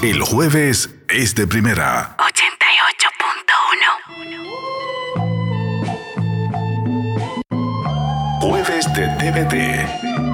El jueves es de primera. 88.1. Jueves de TVT.